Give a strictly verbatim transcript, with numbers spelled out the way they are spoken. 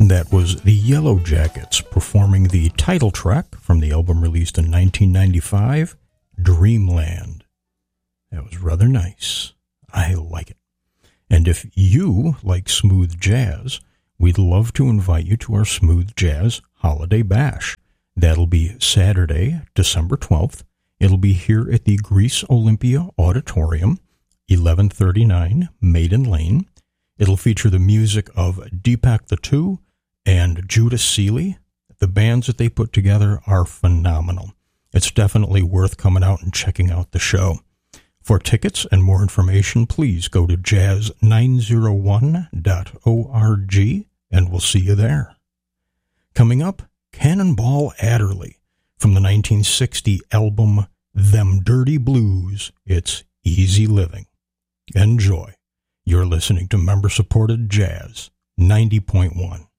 That was the Yellow Jackets performing the title track from the album released in nineteen ninety-five, Dreamland. That was rather nice. I like it. And if you like smooth jazz, we'd love to invite you to our Smooth Jazz Holiday Bash. That'll be Saturday, December twelfth. It'll be here at the Greece Olympia Auditorium, eleven thirty-nine Maiden Lane. It'll feature the music of Deepak the Two and Judas Seeley. The bands that they put together are phenomenal. It's definitely worth coming out and checking out the show. For tickets and more information, please go to jazz nine oh one dot org, and we'll see you there. Coming up, Cannonball Adderley from the nineteen sixty album Them Dirty Blues. It's Easy Living. Enjoy. You're listening to member-supported Jazz ninety point one.